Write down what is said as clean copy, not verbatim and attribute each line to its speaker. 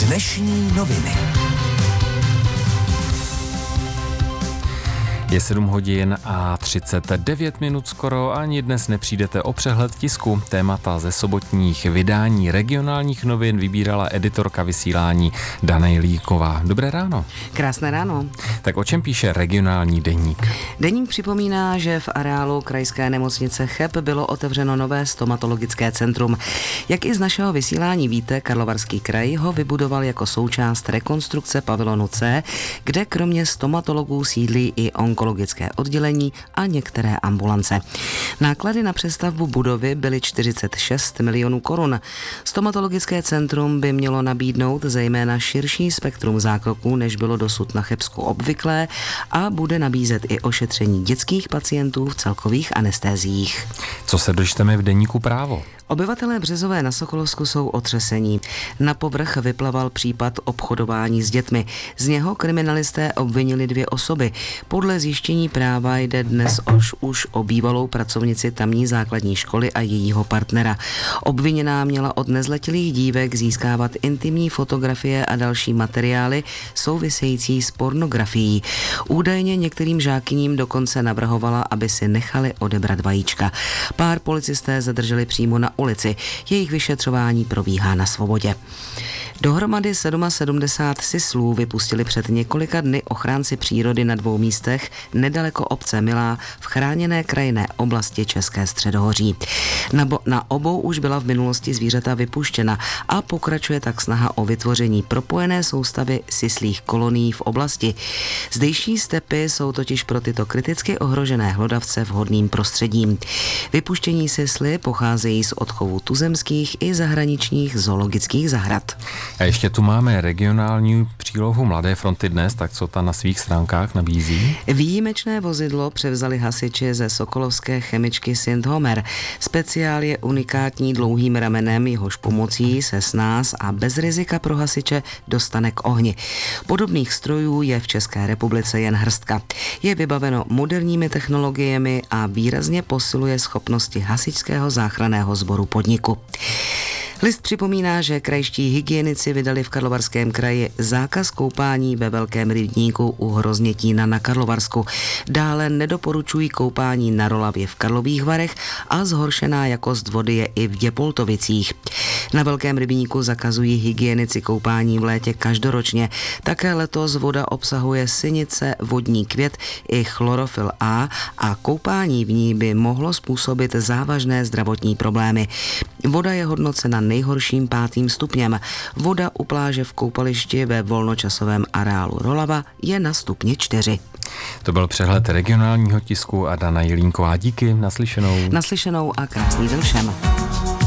Speaker 1: Dnešní noviny.
Speaker 2: Je 7 hodin a 39 minut skoro, ani dnes nepřijdete o přehled tisku. Témata ze sobotních vydání regionálních novin vybírala editorka vysílání Dana Jelínková. Dobré ráno.
Speaker 3: Krásné ráno.
Speaker 2: Tak o čem píše regionální deník?
Speaker 3: Deník připomíná, že v areálu krajské nemocnice Cheb bylo otevřeno nové stomatologické centrum. Jak i z našeho vysílání víte, Karlovarský kraj ho vybudoval jako součást rekonstrukce pavilonu C, kde kromě stomatologů sídlí i onkologické oddělení a některé ambulance. Náklady na přestavbu budovy byly 46 milionů korun. Stomatologické centrum by mělo nabídnout zejména širší spektrum zákroků, než bylo dosud na Chebsku obvyklé, a bude nabízet i ošetření dětských pacientů v celkových anestéziích.
Speaker 2: Co se dočteme v deníku Právo?
Speaker 3: Obyvatelé Březové na Sokolovsku jsou otřesení. Na povrch vyplaval případ obchodování s dětmi. Z něho kriminalisté obvinili 2 osoby. Podle zjištění Práva jde dnes už o bývalou pracovnici tamní základní školy a jejího partnera. Obviněná měla od nezletilých dívek získávat intimní fotografie a další materiály související s pornografií. Údajně některým žákyním dokonce navrhovala, aby si nechali odebrat vajíčka. Pár policisté zadrželi přímo na ulici. Jejich vyšetřování probíhá na svobodě. Dohromady 77 syslů vypustili před několika dny ochránci přírody na 2 místech nedaleko obce Milá v chráněné krajinné oblasti České středohoří. Na obou už byla v minulosti zvířata vypuštěna a pokračuje tak snaha o vytvoření propojené soustavy syslích kolonií v oblasti. Zdejší stepy jsou totiž pro tyto kriticky ohrožené hlodavce vhodným prostředím. Vypuštění sysly pocházejí z odchovu tuzemských i zahraničních zoologických zahrad.
Speaker 2: A ještě tu máme regionální přílohu Mladé fronty dnes, tak co ta na svých stránkách nabízí?
Speaker 3: Výjimečné vozidlo převzali hasiči ze sokolovské chemičky Sint Homer. Speciál je unikátní dlouhým ramenem, jehož pomocí se snáz a bez rizika pro hasiče dostane k ohni. Podobných strojů je v České republice jen hrstka. Je vybaveno moderními technologiemi a výrazně posiluje schopnosti hasičského záchranného sboru podniku. List připomíná, že krajští hygienici vydali v Karlovarském kraji zákaz koupání ve Velkém rybníku u Hroznětína na Karlovarsku. Dále nedoporučují koupání na Rolavě v Karlových Varech a zhoršená jakost vody je i v Děpoltovicích. Na Velkém rybníku zakazují hygienici koupání v létě každoročně. Také letos voda obsahuje sinice, vodní květ i chlorofyl A a koupání v ní by mohlo způsobit závažné zdravotní problémy. Voda je hodnocena nejhorším 5. stupněm. Voda u pláže v koupališti ve volnočasovém areálu Rolava je na stupni 4.
Speaker 2: To byl přehled regionálního tisku a Dana Jelínková. Díky, naslyšenou.
Speaker 3: Naslyšenou a krásný den všem.